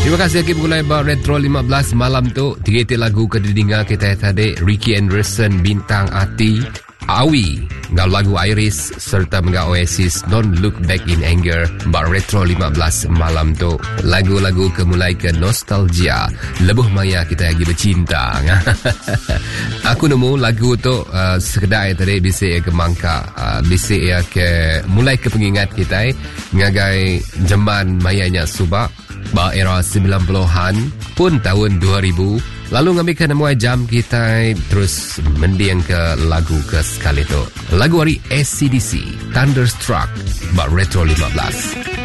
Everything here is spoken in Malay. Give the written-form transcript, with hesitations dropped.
Terima kasih lagi pengulai Bar Retro 15 malam tu. Tiga lagu ke didengar kita tadi. Ricky Anderson, Bintang Ati, Awi, ngau lagu Iris serta ngau Oasis Don't Look Back in Anger. Bar Retro 15 malam tu. Lagu-lagu kemulai ke nostalgia. Lebuh maya kita lagi bercinta. Aku nemu lagu tu sekedar tadi bisik ke mangka, bisik ke mulai ke pengingat kita ngagai zaman mayanya subak ba era 90-an pun tahun 2000. Lalu ngambilkan muai jam kita terus mendiang ke lagu ke sekali tu. Lagu hari SCDC Thunderstruck ba Retro 15.